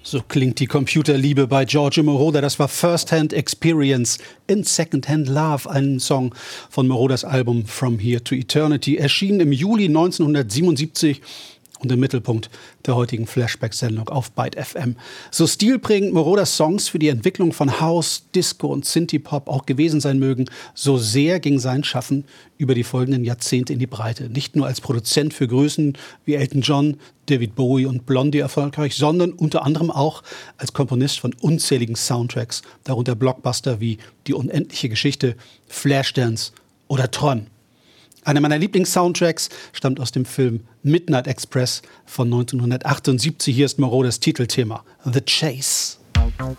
So klingt die Computerliebe bei Giorgio Moroder. Das war First Hand Experience in Second Hand Love, ein Song von Moroders Album From Here to Eternity, erschienen im Juli 1977 und im Mittelpunkt der heutigen Flashback-Sendung auf Byte FM. So stilprägend Moroders Songs für die Entwicklung von House, Disco und Synthie-Pop auch gewesen sein mögen, so sehr ging sein Schaffen über die folgenden Jahrzehnte in die Breite. Nicht nur als Produzent für Größen wie Elton John, David Bowie und Blondie erfolgreich, sondern unter anderem auch als Komponist von unzähligen Soundtracks, darunter Blockbuster wie Die unendliche Geschichte, Flashdance oder Tron. Einer meiner Lieblings-Soundtracks stammt aus dem Film Midnight Express von 1978. Hier ist Moroders Titelthema, The Chase.